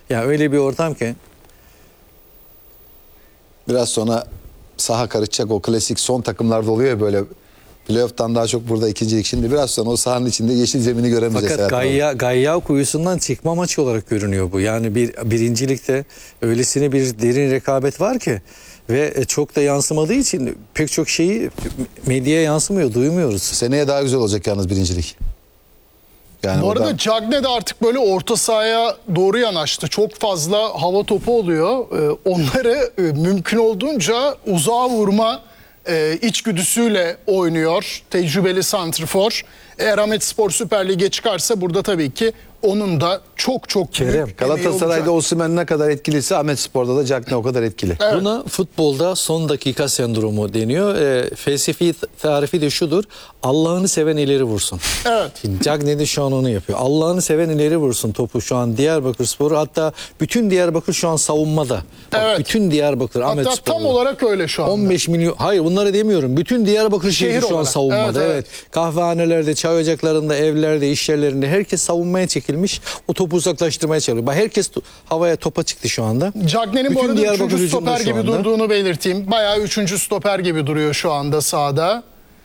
Ya öyle bir ortam ki. Biraz sonra saha karışacak, o klasik son takımlarda oluyor ya böyle. Playoff'tan daha çok burada ikincilik. Şimdi biraz sonra o sahanın içinde yeşil zemini göremeyeceğiz. Fakat Gayya kuyusundan çıkma maçı olarak görünüyor bu. Yani birincilikte öylesine bir derin rekabet var ki ve çok da yansımadığı için pek çok şeyi medyaya yansımıyor, duymuyoruz. Seneye daha güzel olacak yalnız birincilik. Yani Bu arada Cagney de artık böyle orta sahaya doğru yanaştı. Çok fazla hava topu oluyor. Onları mümkün olduğunca uzağa vurma içgüdüsüyle oynuyor. Tecrübeli santrfor. Eğer Ahmetspor Süper Lig'e çıkarsa burada tabii ki onun da çok büyük Galatasaray'da Osimhen ne kadar etkiliyse Ahmetspor'da da Cagney o kadar etkili. Evet. Buna futbolda son dakika sendromu deniyor. Felsefi tarifi de şudur. Allah'ını seven ileri vursun. Evet. Cagney de şu an onu yapıyor. Allah'ını seven ileri vursun topu şu an Diyarbakırspor. Hatta bütün Diyarbakır şu an savunmada. Bak, Evet. bütün Diyarbakır Hatta Ahmetspor'da. tam olarak öyle şu anda. 15 milyon. Hayır bunları demiyorum. Bütün Diyarbakır şehri Şehir şu an olarak. savunmada. Evet, Evet. Kahvehanelerde, çay ocaklarında, evlerde, iş yerlerinde herkes savunmaya çekilmiş. O topu uzaklaştırmaya çalışıyor. Bak herkes havaya topa çıktı şu anda. Cagney'in bu Bütün arada Diyarbakır 3. hücumda stoper şu gibi anda. durduğunu belirteyim. Bayağı 3. stoper gibi duruyor şu anda sahada.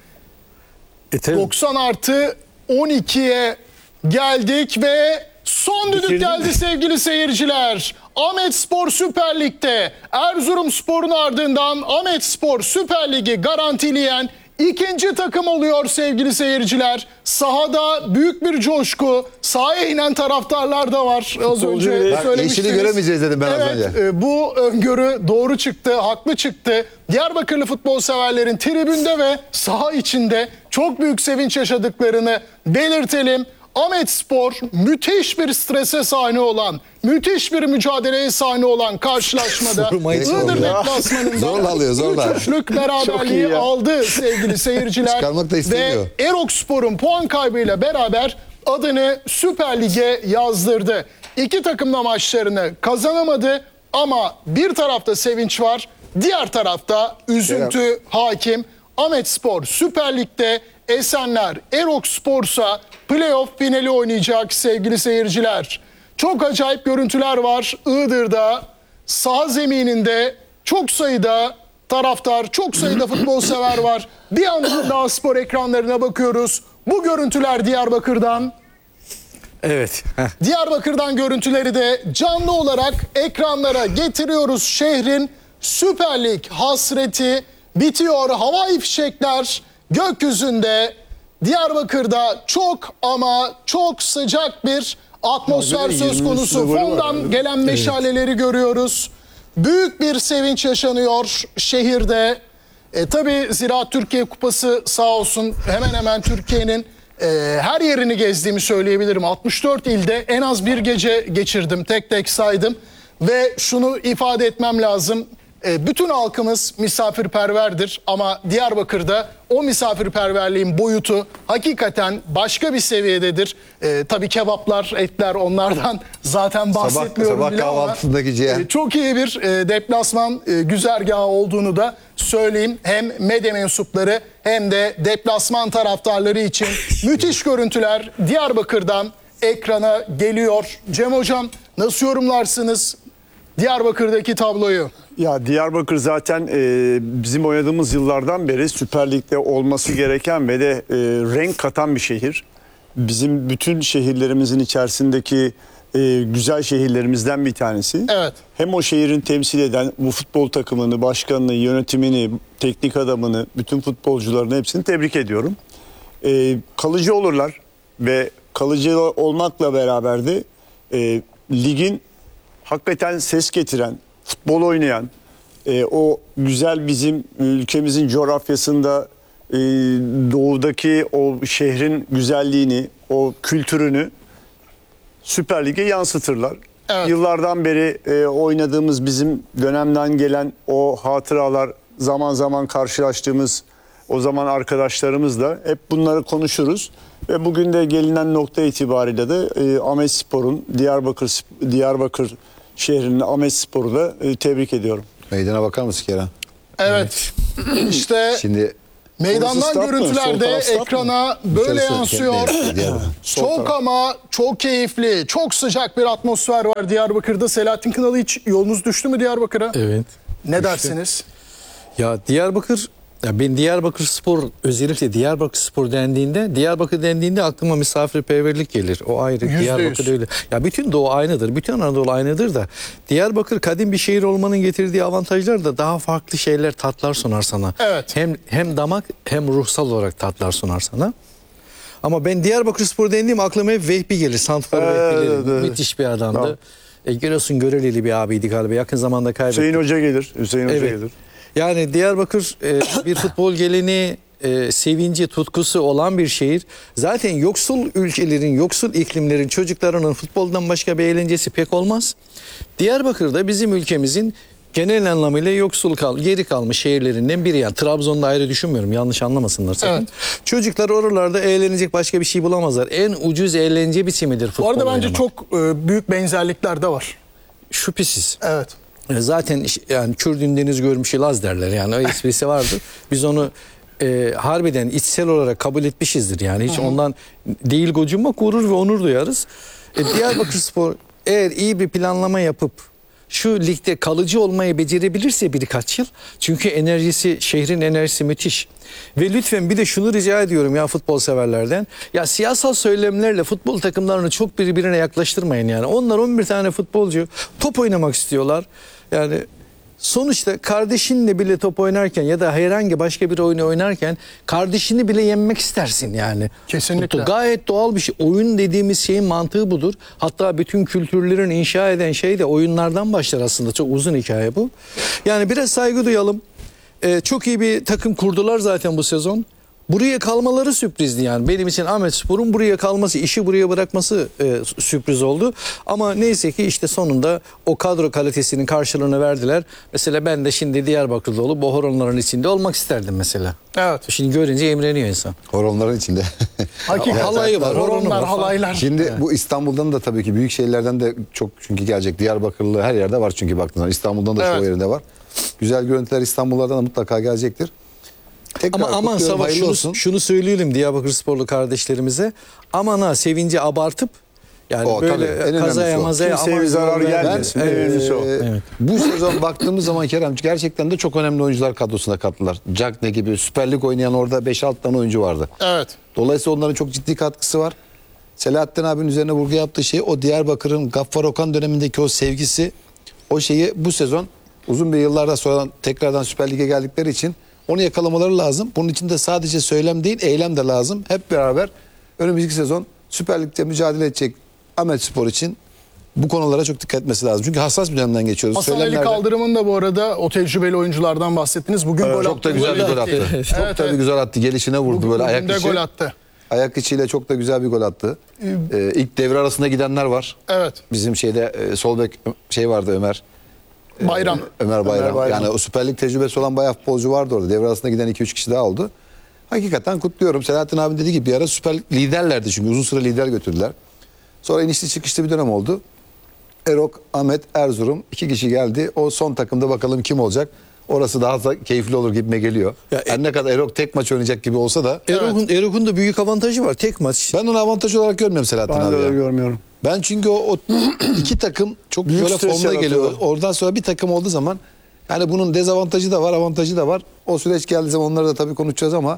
Tabii. 90 artı 12'ye geldik ve son düdük geldi sevgili seyirciler. Ahmetspor Süper Lig'de Erzurumspor'un ardından Ahmetspor Süper Lig'i garantileyen ikinci takım oluyor sevgili seyirciler. Sahada büyük bir coşku. Sahaya inen taraftarlar da var. Az önce söylemiştiniz. Yeşili göremeyeceğiz dedim ben az önce. Bu öngörü doğru çıktı, haklı çıktı. Diyarbakırlı futbol severlerin tribünde ve saha içinde çok büyük sevinç yaşadıklarını belirtelim. Ahmetspor müthiş bir strese sahne olan, müthiş bir mücadeleye sahne olan karşılaşmada Iğdır deplasmanında Zorla alıyor, zorla. 3-3'lük beraberliği aldı sevgili seyirciler. Çıkarmak da istemiyor. Ve Erokspor'un puan kaybıyla beraber adını Süper Lig'e yazdırdı. İki takım da maçlarını kazanamadı ama bir tarafta sevinç var, diğer tarafta üzüntü hakim. Ahmetspor Süper Lig'de, Esenler Erokspor'sa playoff finali oynayacak sevgili seyirciler. Çok acayip görüntüler var Iğdır'da. Saha zemininde çok sayıda taraftar, çok sayıda futbol sever var. Bir yandan daha spor ekranlarına bakıyoruz. Bu görüntüler Diyarbakır'dan. Evet. Diyarbakır'dan görüntüleri de canlı olarak ekranlara getiriyoruz. Şehrin Süper Lig hasreti bitiyor. Havai fişekler gökyüzünde. Diyarbakır'da çok ama çok sıcak bir atmosfer söz konusu. Fondan gelen meşaleleri görüyoruz. Büyük bir sevinç yaşanıyor şehirde. Tabii Ziraat Türkiye Kupası sağ olsun hemen hemen Türkiye'nin her yerini gezdiğimi söyleyebilirim. 64 ilde en az bir gece geçirdim, tek tek saydım. Ve şunu ifade etmem lazım. Bütün halkımız misafirperverdir ama Diyarbakır'da o misafirperverliğin boyutu hakikaten başka bir seviyededir. Tabii kebaplar, etler onlardan zaten bahsetmiyorum sabah bile ama kahvaltısındaki ciğer. çok iyi bir deplasman güzergahı olduğunu da söyleyeyim. Hem medya mensupları hem de deplasman taraftarları için müthiş görüntüler Diyarbakır'dan ekrana geliyor. Cem Hocam nasıl yorumlarsınız Diyarbakır'daki tabloyu? Ya Diyarbakır zaten bizim oynadığımız yıllardan beri Süper Lig'de olması gereken ve de renk katan bir şehir. Bizim bütün şehirlerimizin içerisindeki güzel şehirlerimizden bir tanesi. Evet. Hem o şehrin temsil eden bu futbol takımını, başkanını, yönetimini, teknik adamını, bütün futbolcularını hepsini tebrik ediyorum. Kalıcı olurlar ve kalıcı olmakla beraber de ligin hakikaten ses getiren, futbol oynayan, o güzel bizim ülkemizin coğrafyasında doğudaki o şehrin güzelliğini, o kültürünü Süper Lig'e yansıtırlar. Evet. Yıllardan beri oynadığımız bizim dönemden gelen o hatıralar, zaman zaman karşılaştığımız o zaman arkadaşlarımızla hep bunları konuşuruz. Ve bugün de gelinen nokta itibariyle de Ahmetspor'un Diyarbakır şehrinin Ahmetspor'u da tebrik ediyorum. Meydana bakar mısın Kerem? Evet. İşte Şimdi Meydandan Orası stat mı? Sol görüntülerde taraf stat mı? ekrana böyle Şöyle yansıyor. Diyarbakır. Çok ama çok keyifli, çok sıcak bir atmosfer var Diyarbakır'da. Selahattin Kınalı, hiç yolunuz düştü mü Diyarbakır'a? Evet. Ne dersiniz? Ya Diyarbakır, ya ben Diyarbakır Spor, özellikle Diyarbakır Spor dendiğinde aklıma misafirperverlik gelir. O ayrı. %100. Diyarbakır öyle. Ya bütün Doğu aynıdır. Bütün Anadolu aynıdır da Diyarbakır kadim bir şehir olmanın getirdiği avantajlar da daha farklı şeyler, tatlar sunar sana. Evet. Hem damak hem ruhsal olarak tatlar sunar sana. Ama ben Diyarbakır Spor dendiğim aklıma hep Vehbi gelir. Santrfor Vehbi gelir. evet. Müthiş bir adamdı. Tamam. Görüyorsun, Görelili bir abiydi galiba. Yakın zamanda kaybettik. Hüseyin Hoca gelir. Hüseyin Hoca Evet. gelir. Yani Diyarbakır bir futbol geleneği, sevinci, tutkusu olan bir şehir. Zaten yoksul ülkelerin, yoksul iklimlerin çocuklarının futboldan başka bir eğlencesi pek olmaz. Diyarbakır'da bizim ülkemizin genel anlamıyla geri kalmış şehirlerinden biri. Yani Trabzon'da ayrı düşünmüyorum, yanlış anlamasınlar sakın. Evet. Çocuklar oralarda eğlenecek başka bir şey bulamazlar. En ucuz eğlence biçimidir futbol Bu arada bence oynamak. çok büyük benzerlikler de var. Şüphesiz. Evet. Zaten yani Kürdün deniz görmüş Laz derler, yani o esprisi vardır. Biz onu harbiden içsel olarak kabul etmişizdir, yani hiç ondan değil gocunmak, gurur ve onur duyarız. Diyarbakırspor eğer iyi bir planlama yapıp şu ligde kalıcı olmayı becerebilirse birkaç yıl, çünkü şehrin enerjisi müthiş. Ve lütfen bir de şunu rica ediyorum ya futbol severlerden. Ya siyasal söylemlerle futbol takımlarını çok birbirine yaklaştırmayın yani. Onlar 11 tane futbolcu top oynamak istiyorlar. Yani sonuçta kardeşinle bile top oynarken ya da herhangi başka bir oyunu oynarken kardeşini bile yenmek istersin yani. Kesinlikle. Gayet doğal bir şey. Oyun dediğimiz şeyin mantığı budur. Hatta bütün kültürlerin inşa eden şey de oyunlardan başlar aslında. Çok uzun hikaye bu. Yani biraz saygı duyalım. Çok iyi bir takım kurdular zaten bu sezon. Buraya kalmaları sürprizdi yani. Benim için Ahmetspor'un buraya kalması, işi buraya bırakması sürpriz oldu. Ama neyse ki işte sonunda o kadro kalitesinin karşılığını verdiler. Mesela ben de şimdi Diyarbakır'da olup bu horonların içinde olmak isterdim mesela. Evet. Şimdi görünce imreniyor insan. Horonların içinde. Hakikaten. Halayı var, horonu Horonlar, var. halaylar. Şimdi bu İstanbul'dan da tabii ki büyük şehirlerden de çok çünkü gelecek. Diyarbakırlı her yerde var çünkü baktığınızda. İstanbul'dan da Evet. çoğu yerinde var. Güzel görüntüler İstanbul'lardan da mutlaka gelecektir. Tekrar Ama aman kutluyorum, Savaş, hayırlı olsun. şunu söyleyelim Diyarbakırsporlu kardeşlerimize. Aman ha, sevinci abartıp yani O, tabii, en böyle önemlisi kazaya o. mazaya Kimseye aman bir zarar zarar gelmesin. vermesin. En önemlisi o. Evet. Bu sezon baktığımız zaman Kerem gerçekten de çok önemli oyuncular kadrosuna kattılar. Cagne gibi Süper Lig oynayan orada 5-6 tane oyuncu vardı. Evet. Dolayısıyla onların çok ciddi katkısı var. Selahattin abinin üzerine vurgu yaptığı şey o Diyarbakır'ın Gaffar Okan dönemindeki o sevgisi, o şeyi bu sezon uzun bir yıllarda sonra tekrardan Süper Lig'e geldikleri için onu yakalamaları lazım. Bunun için de sadece söylem değil, eylem de lazım. Hep beraber önümüzdeki sezon Süper Lig'de mücadele edecek Ahmetspor için bu konulara çok dikkat etmesi lazım. Çünkü hassas bir dönemden geçiyoruz. Hasan Ali Söylemlerde- Kaldırım'ın da bu arada o tecrübeli oyunculardan bahsettiniz. Bugün gol attı. çok da güzel bir gol attı. Evet, Çok da evet. bir güzel attı. Gelişine vurdu Bugün böyle ayak de içi. gol attı. Ayak içiyle çok da güzel bir gol attı. İlk devre arasında gidenler var. Evet. Bizim şeyde sol bek şey vardı Ömer. Bayram. Ömer Bayram. Ömer Bayram. Yani o Süper Lig tecrübesi olan bayağı futbolcu vardı orada. Devre arasında giden 2-3 kişi daha oldu. Hakikaten kutluyorum. Selahattin abi dediği gibi bir ara Süper Lig liderlerdi çünkü uzun süre lider götürdüler. Sonra inişli çıkışlı bir dönem oldu. Erok, Ahmet, Erzurum 2 kişi geldi. O son takımda bakalım kim olacak. Orası daha da keyifli olur gibime geliyor. Ya, Her ne kadar Erok tek maç oynayacak gibi olsa da Erok'un da büyük avantajı var. Tek maç. ben onu avantaj olarak görmüyorum Selahattin Ben abi. de ya. öyle görmüyorum. Ben çünkü o iki takım çok Büyük böyle stres formda geliyor. yaratıyorlar. Oradan sonra bir takım olduğu zaman yani bunun dezavantajı da var, avantajı da var. O süreç geldiği zaman onları da tabii konuşacağız ama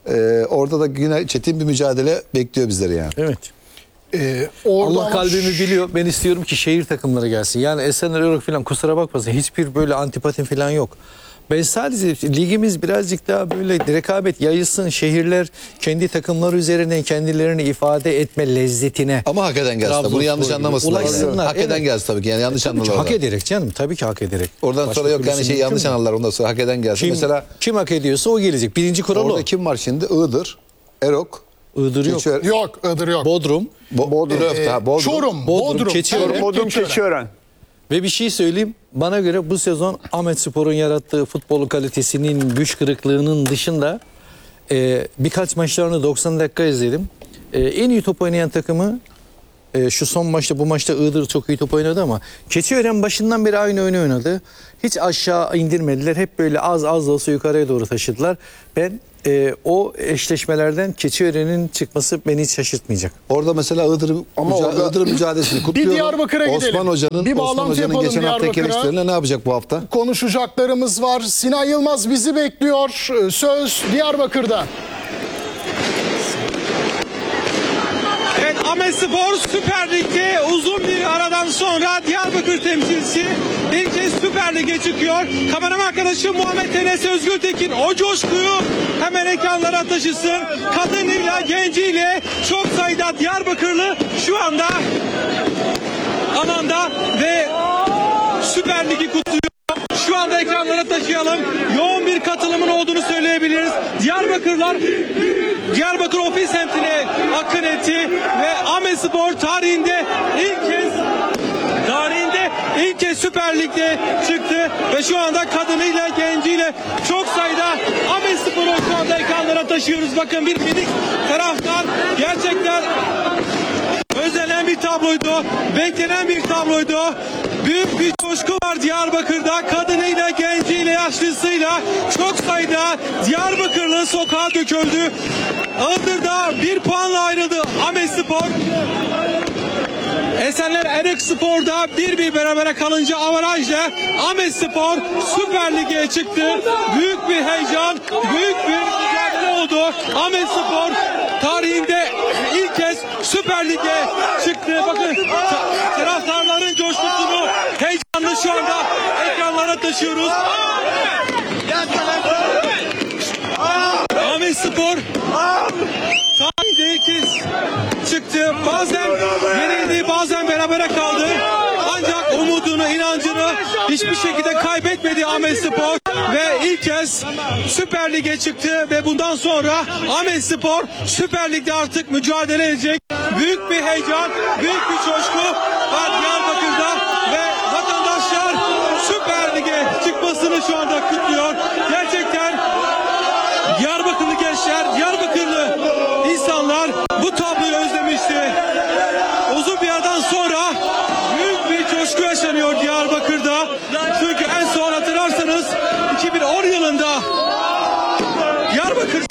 orada da yine çetin bir mücadele bekliyor bizleri yani. Evet. Orada Allah ama kalbimi biliyor. Ben istiyorum ki şehir takımları gelsin. Yani Esenler, Erok falan kusura bakmasın. Hiçbir böyle antipatim falan yok. Ben sadece ligimiz birazcık daha böyle rekabet yayılsın. Şehirler kendi takımları üzerinden kendilerini ifade etme lezzetine. Ama hak eden gelsin. Trabzonspor Bunu yanlış gibi. anlamasınlar. Ulaşsınlar, Hak eden evet. gelsin tabii ki. Yani yanlış Tabii ki anlamalar. hak ederek canım. Tabii ki hak ederek. Oradan Başka sonra yok yani türlüsü şey yanlış mümkün mü? anlarlar. Ondan sonra hak eden gelsin. Mesela Kim hak ediyorsa o gelecek. Birinci kural orada o. kim var şimdi? Iğdır, Erok, Iğdır yok. Keçiören- yok, Iğdır yok. Bodrum. Bodrum. Çorum, Bodrum, Bodrum, Keçiören. evet, Bodrum Keçiören. Ve bir şey söyleyeyim. Bana göre bu sezon Ahmetspor'un yarattığı futbol kalitesinin güç kırıklığının dışında birkaç maçlarını 90 dakika izledim. En iyi top oynayan takımı şu son maçta, bu maçta Iğdır çok iyi top oynadı ama Keçiören başından beri aynı oyunu oynadı. Hiç aşağı indirmediler. Hep böyle az az da olsa yukarıya doğru taşıdılar. Ben o eşleşmelerden Keçiören'in çıkması beni hiç şaşırtmayacak. Orada mesela Iğdır mücadelesini kutluyorum. Diyarbakır'a gidelim. Osman Hoca'nın Bir bağlantı yapalım geçen haftaki Diyarbakır'a. eleştirilerine ne yapacak bu hafta? Konuşacaklarımız var. Sinan Yılmaz bizi bekliyor. Söz Diyarbakır'da. Evet, Ahmetspor Süper Lig'de uzun bir aradan sonra Diyarbakır temsilcisi ilk kez Süper Lig'e çıkıyor. Kameraman arkadaşım Muhammed Enes Özgürtekin o coşkuyu hemen ekranlara taşısın. Kadınıyla, genciyle çok sayıda Diyarbakırlı şu anda alanda ve Süper Lig'i kutluyor. Şu anda ekranlara taşıyalım. Yoğun bir katılımın olduğunu söyleyebiliriz. Diyarbakır Ofis semtine akın etti ve Ahmetspor tarihinde ilk kez Süper Lig'de çıktı ve şu anda kadınıyla, genciyle çok sayıda Ahmetspor'u şu anda ekranlara taşıyoruz. Bakın bir minik taraftan gerçekten özlenen bir tabloydu, beklenen bir tabloydu. Büyük bir coşku var Diyarbakır'da. Kadınıyla, genciyle, yaşlısıyla çok sayıda Diyarbakırlı sokağa döküldü. Iğdır'da bir puanla ayrıldı Ahmetspor. Esenler Erikspor'da 1-1 berabere kalınca avarajla Ahmetspor Süper Lig'e çıktı. Büyük bir heyecan, büyük bir mücadele oldu. Ahmetspor tarihinde ilk kez Süper Lig'e çıktı. Bakın taraftarların coşkusunu, heyecanını şu anda ekranlara taşıyoruz. Ahmetspor tarihinde ilk kez çıktı. Bazen yenildi, bazen berabere kaldı. Ancak umudunu, inancını hiçbir şekilde kaybetmedi Ahmetspor ve ilk kez Süper Lig'e çıktı ve bundan sonra Ahmetspor Süper Lig'de artık mücadele edecek. Büyük bir heyecan, büyük bir coşku var Diyarbakır'da ve vatandaşlar Süper Lig'e çıkmasını şu anda kutluyor. Gerçekten Diyarbakırlı gençler, Diyarbakırlı insanlar bu tabloyu özlemişti. Uzun bir aradan sonra büyük bir coşku yaşanıyor Diyarbakır'da. Çünkü en son hatırlarsanız 2010 yılında Diyarbakır...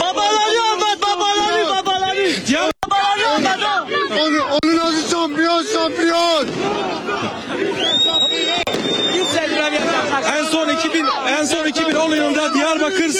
Onun adı şampiyon! En son 2010 yılında Diyarbakır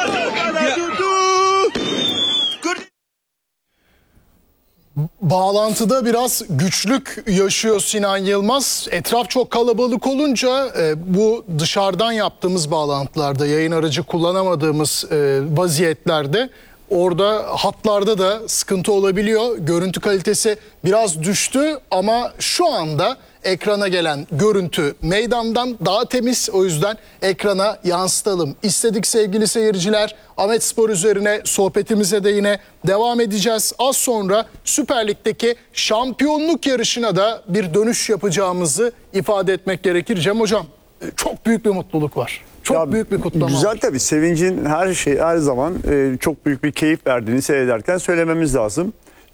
Bağlantıda biraz güçlük yaşıyor Sinan Yılmaz. Etraf çok kalabalık olunca bu dışarıdan yaptığımız bağlantılarda, yayın aracı kullanamadığımız vaziyetlerde orada hatlarda da sıkıntı olabiliyor. Görüntü kalitesi biraz düştü ama şu anda ekrana gelen görüntü meydandan daha temiz. O yüzden ekrana yansıtalım İstedik sevgili seyirciler. Ahmetspor üzerine sohbetimize de yine devam edeceğiz. Az sonra Süper Lig'deki şampiyonluk yarışına da bir dönüş yapacağımızı ifade etmek gerekir. Cem Hocam, çok büyük bir mutluluk var. Çok büyük bir kutlama Güzel var. tabii. Sevincin her zaman çok büyük bir keyif verdiğini seyrederken söylememiz lazım.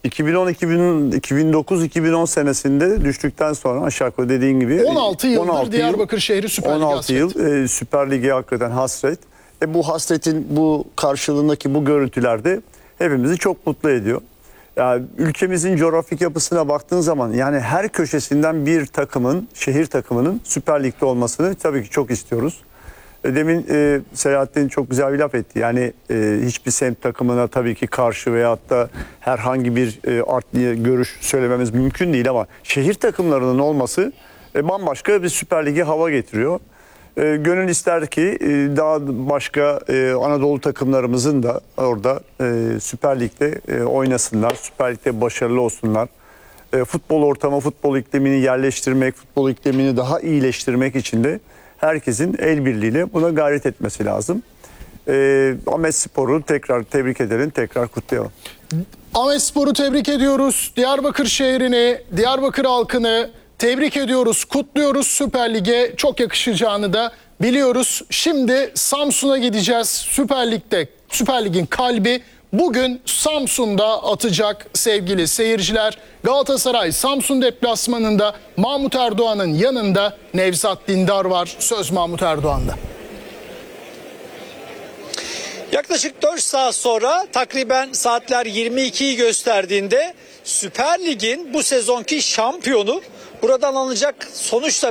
2009-2010 senesinde düştükten sonra aşağı yukarı dediğin gibi 16 yıldır Diyarbakır şehri Süper Lig'e 16 yıl Süper Lig'e hakikaten hasret. Bu hasretin bu karşılığındaki bu görüntülerde hepimizi çok mutlu ediyor. Yani ülkemizin coğrafik yapısına baktığın zaman yani her köşesinden bir takımın, şehir takımının Süper Lig'de olmasını tabii ki çok istiyoruz. Demin Selahattin çok güzel bir laf etti. Yani hiçbir semt takımına tabii ki karşı veyahut da herhangi bir art görüş söylememiz mümkün değil ama şehir takımlarının olması bambaşka bir Süper Lig'e hava getiriyor. Gönül ister ki daha başka Anadolu takımlarımızın da orada Süper Lig'de oynasınlar, Süper Lig'de başarılı olsunlar. Futbol ortamı, futbol iklimini yerleştirmek, futbol iklimini daha iyileştirmek için de herkesin el birliğiyle buna gayret etmesi lazım. Ahmetspor'u tekrar tebrik edelim, tekrar kutlayalım. Ahmetspor'u tebrik ediyoruz. Diyarbakır şehrini, Diyarbakır halkını tebrik ediyoruz, kutluyoruz. Süper Lig'e çok yakışacağını da biliyoruz. Şimdi Samsun'a gideceğiz. Süper Lig'in kalbi bugün Samsun'da atacak sevgili seyirciler. Galatasaray Samsun deplasmanında Mahmut Erdoğan'ın yanında Nevzat Dindar var. Söz Mahmut Erdoğan'da. Yaklaşık 4 saat sonra takriben saatler 22'yi gösterdiğinde Süper Lig'in bu sezonki şampiyonu buradan alınacak sonuçla